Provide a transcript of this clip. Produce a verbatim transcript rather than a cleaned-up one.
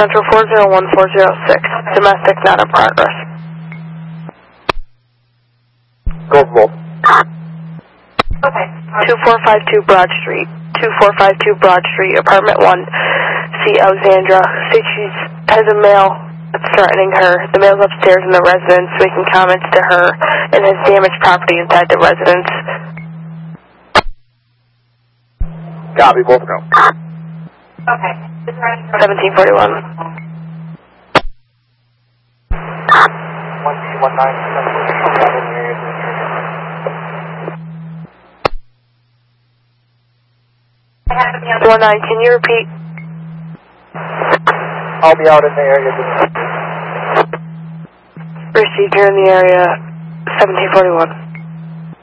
Central four zero one four zero six. Domestic not in progress. Go Volt. Okay. two four five two Broad Street. two four five two Broad Street, Apartment one. See Alexandra. See she has a male that's threatening her. The male's upstairs in the residence making comments to her and has damaged property inside the residence. Copy, both go. Okay. seventeen forty-one. one two one nine. one nine, can you repeat? I'll be out in the area. Received, you're in the area, seventeen forty-one.